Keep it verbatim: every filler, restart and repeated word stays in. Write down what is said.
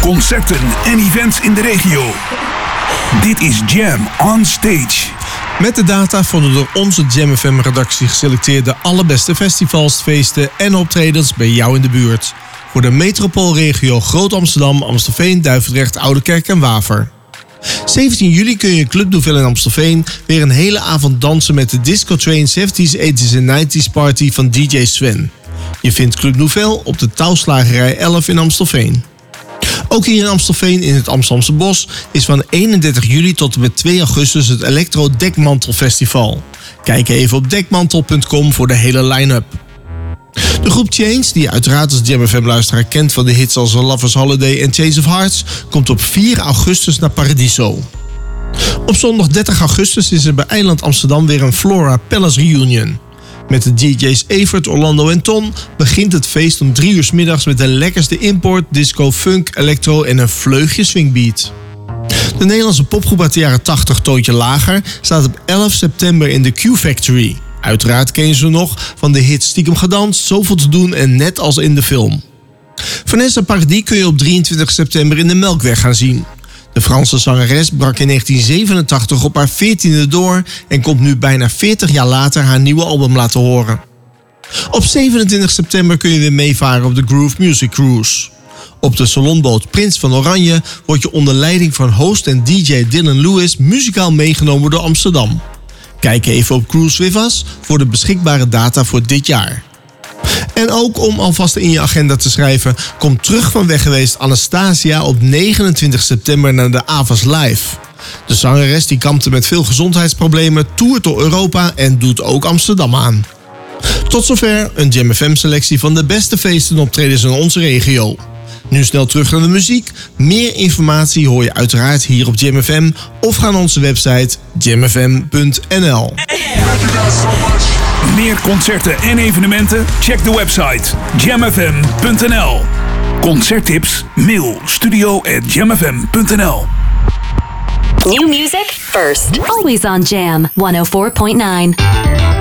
Concerten en events in de regio. Dit is Jam on Stage. Met de data van de door onze Jam F M-redactie geselecteerde allerbeste festivals, feesten en optredens bij jou in de buurt. Voor de metropoolregio Groot-Amsterdam, Amstelveen, Duivendrecht, Oudekerk en Waver. zeventien juli kun je in Club Nouvel in Amstelveen weer een hele avond dansen met de Disco Train zeventies, tachtiger en negentiger party van D J Sven. Je vindt Club Nouvel op de Touwslagerij elf in Amstelveen. Ook hier in Amstelveen in het Amsterdamse Bos is van eenendertig juli tot en met twee augustus het Electro Dekmantel Festival. Kijk even op dekmantel punt com voor de hele line-up. De groep Change, die je uiteraard als Jam F M-luisteraar kent van de hits als Lover's Holiday en Chase of Hearts, komt op vier augustus naar Paradiso. Op zondag dertig augustus is er bij Eiland Amsterdam weer een Flora Palace Reunion. Met de D J's Evert, Orlando en Ton begint het feest om drie uur 's middags met de lekkerste import, disco, funk, electro en een vleugje swingbeat. De Nederlandse popgroep uit de jaren tachtig, Toontje Lager, staat op elf september in de Q-Factory. Uiteraard ken je ze nog van de hit Stiekem gedanst, Zoveel te doen en Net als in de film. Vanessa Paradis kun je op drieëntwintig september in de Melkweg gaan zien. De Franse zangeres brak in negentien zevenentachtig op haar veertiende door en komt nu bijna veertig jaar later haar nieuwe album laten horen. Op zevenentwintig september kun je weer meevaren op de Groove Music Cruise. Op de salonboot Prins van Oranje word je onder leiding van host en D J Dylan Lewis muzikaal meegenomen door Amsterdam. Kijk even op Cruise With Us voor de beschikbare data voor dit jaar. En ook om alvast in je agenda te schrijven, kom terug van weg geweest Anastasia op negenentwintig september naar de Avas Live. De zangeres die kampte met veel gezondheidsproblemen, toert door Europa en doet ook Amsterdam aan. Tot zover een Jam F M-selectie van de beste feesten en optredens in onze regio. Nu snel terug naar de muziek. Meer informatie hoor je uiteraard hier op Jam F M of ga naar onze website jam f m punt n l. Meer concerten en evenementen? Check de website jam f m punt n l. Concerttips? Mail studio at jam f m punt n l. New music first. Always on Jam one oh four point nine.